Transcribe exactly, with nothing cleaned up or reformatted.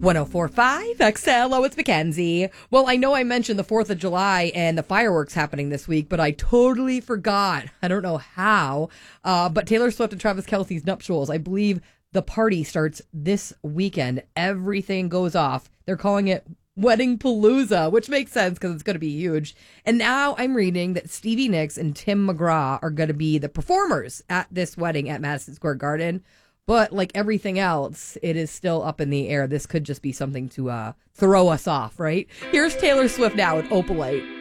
one oh four point five X L. Oh, it's Mackenzie. Well, I know I mentioned the fourth of July and the fireworks happening this week, but I totally forgot. I don't know how. Uh, but Taylor Swift and Travis Kelce's nuptials, I believe the party starts this weekend. Everything goes off. They're calling it Wedding Palooza, which makes sense because it's going to be huge. And now I'm reading that Stevie Nicks and Tim McGraw are going to be the performers at this wedding at Madison Square Garden. But like everything else, it is still up in the air. This could just be something to uh, throw us off, right? Here's Taylor Swift now with Opalite.